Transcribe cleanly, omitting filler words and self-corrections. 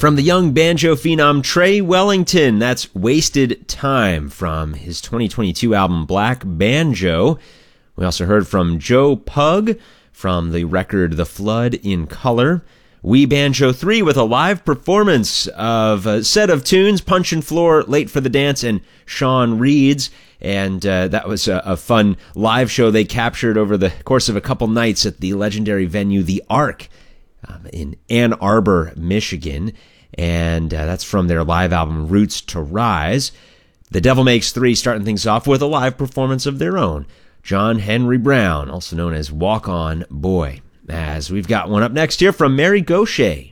From the young banjo phenom Trey Wellington, that's Wasted Time from his 2022 album Black Banjo. We also heard from Joe Pug from the record The Flood in Color. We Banjo 3 with a live performance of a set of tunes, Punch and Floor, Late for the Dance, and Sean Reed's. And that was a fun live show they captured over the course of a couple nights at the legendary venue, The Ark, in Ann Arbor, Michigan. And that's from their live album, Roots to Rise. The Devil Makes Three starting things off with a live performance of their own, John Henry Brown, also known as Walk On Boy. As we've got one up next here from Mary Gauthier.